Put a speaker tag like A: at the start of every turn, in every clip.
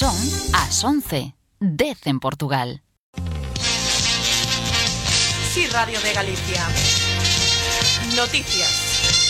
A: Son as 11, 10 en Portugal.
B: Sí, Radio de Galicia. Noticias.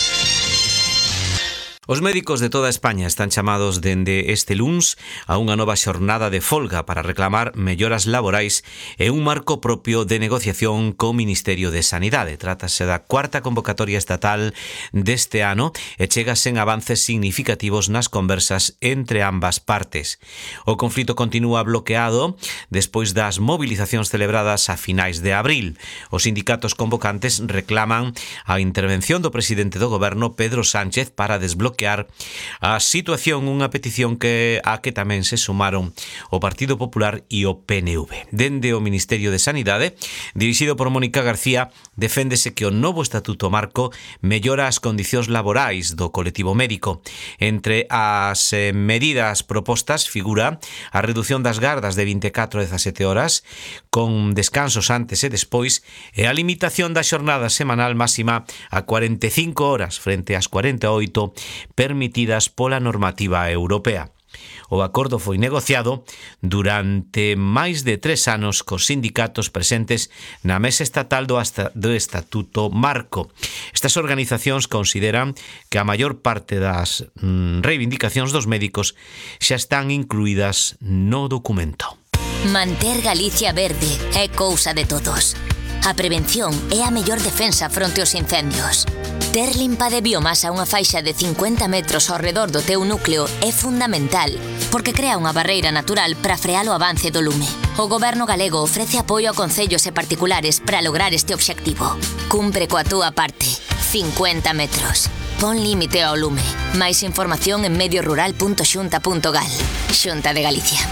C: Os médicos de toda España están chamados dende este luns a unha nova xornada de folga para reclamar melloras laborais e un marco propio de negociación co Ministerio de Sanidade. Trátase da cuarta convocatoria estatal deste ano e chegasen avances significativos nas conversas entre ambas partes. O conflito continúa bloqueado despois das movilizacións celebradas a finais de abril. Os sindicatos convocantes reclaman a intervención do presidente do goberno, Pedro Sánchez, para desbloquear a situación, unha petición a que tamén se sumaron o Partido Popular e o PNV. Dende o Ministerio de Sanidade, dirixido por Mónica García, deféndese que o novo Estatuto Marco mellora as condicións laborais do colectivo médico. Entre as medidas propostas figura a reducción das gardas de 24 a 17 horas, con descansos antes e despois, e a limitación da xornada semanal máxima a 45 horas frente ás 48 permitidas pola normativa europea. O acordo foi negociado durante máis de 3 anos cos sindicatos presentes na mesa estatal do Estatuto Marco. Estas organizacións consideran que a maior parte das reivindicacións dos médicos xa están incluídas no documento.
D: Manter Galicia verde é cousa de todos. A prevención é a mellor defensa fronte aos incendios. Ter limpa de biomasa unha faixa de 50 metros ao redor do teu núcleo é fundamental, porque crea unha barreira natural para frear o avance do lume. O Goberno galego ofrece apoio a concellos e particulares para lograr este obxectivo. Cumpre coa túa parte. 50 metros. Pon límite ao lume. Máis información en mediorural.xunta.gal. Xunta de Galicia.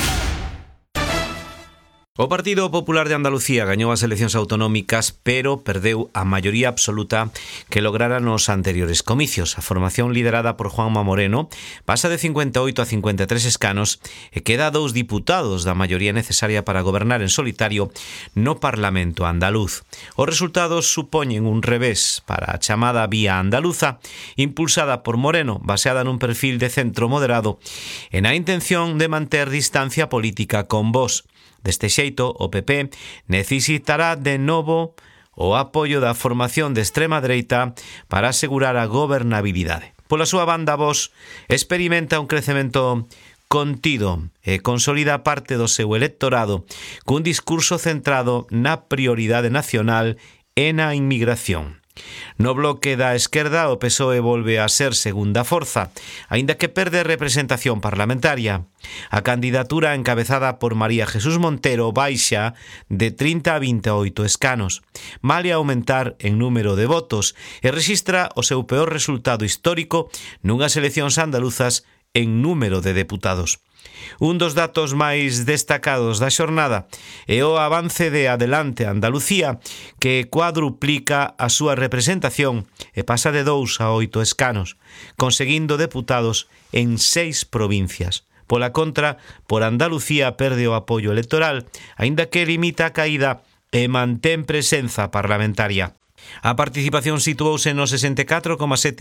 C: O Partido Popular de Andalucía gañou as eleccións autonómicas, pero perdeu a maioría absoluta que lograra nos anteriores comicios. A formación liderada por Juanma Moreno pasa de 58 a 53 escanos e queda a 2 diputados da maioría necesaria para gobernar en solitario no Parlamento andaluz. Os resultados supoñen un revés para a chamada Vía Andaluza, impulsada por Moreno, baseada nun perfil de centro moderado e na intención de manter distancia política con Vox. Deste xeito, o PP necesitará de novo o apoio da formación de extrema dereita para asegurar a gobernabilidade. Pola súa banda, Vox experimenta un crecemento contido e consolida parte do seu electorado cun discurso centrado na prioridade nacional e na inmigración. No bloque da esquerda, o PSOE volve a ser segunda forza, aínda que perde representación parlamentaria. A candidatura encabezada por María Jesús Montero baixa de 30 a 28 escanos, malia aumentar en número de votos, e rexistra o seu peor resultado histórico nunhas eleccións andaluzas en número de deputados. Un dos datos máis destacados da xornada é o avance de Adelante Andalucía, que cuadruplica a súa representación e pasa de 2 a 8 escanos, conseguindo deputados en 6 provincias. Pola contra, por Andalucía perde o apoio electoral, aínda que limita a caída e mantén presenza parlamentaria. A participación situouse no 64,7%,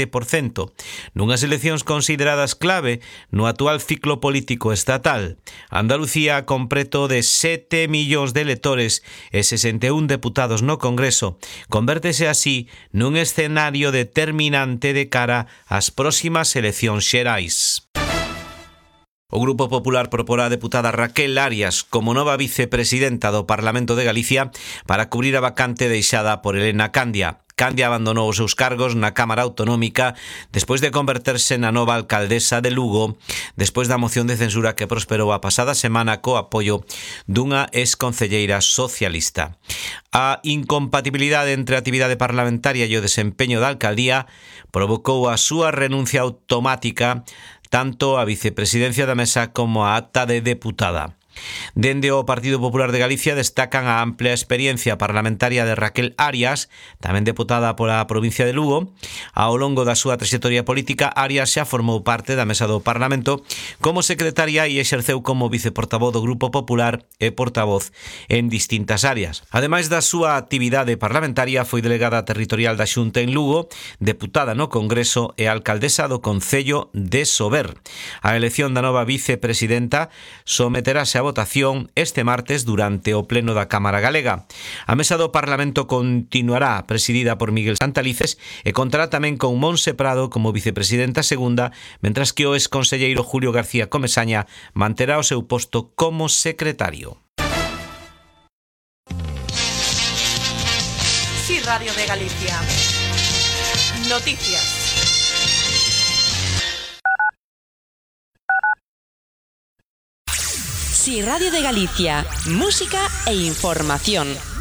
C: nunhas eleccións consideradas clave no actual ciclo político estatal. Andalucía, con preto de 7 millóns de electores e 61 deputados no Congreso, convértese así nun escenario determinante de cara ás próximas eleccións xerais. O Grupo Popular proporá a deputada Raquel Arias como nova vicepresidenta do Parlamento de Galicia para cubrir a vacante deixada por Elena Candia. Candia abandonou os seus cargos na Cámara Autonómica despois de converterse na nova alcaldesa de Lugo, despois da moción de censura que prosperou a pasada semana co apoio dunha exconcelleira socialista. A incompatibilidade entre a actividade parlamentaria e o desempeño da alcaldía provocou a súa renuncia automática tanto a vicepresidencia da mesa como a acta de deputada. Dende o Partido Popular de Galicia destacan a amplia experiencia parlamentaria de Raquel Arias, tamén deputada pola provincia de Lugo. Ao longo da súa trayectoria política, Arias xa formou parte da mesa do Parlamento como secretaria e exerceu como viceportavoz do Grupo Popular e portavoz en distintas áreas. Ademais da súa actividade parlamentaria, foi delegada territorial da Xunta en Lugo, deputada no Congreso e alcaldesa do Concello de Sober. A elección da nova vicepresidenta someterase a votación este martes durante o pleno da Cámara Galega. A mesa do Parlamento continuará presidida por Miguel Santalices e contará tamén con Monse Prado como vicepresidenta segunda, mentras que o exconselleiro Julio García Comesaña manterá o seu posto como secretario.
B: Sí, Radio de Galicia. Noticias.
E: Sí, Radio de Galicia, música e información.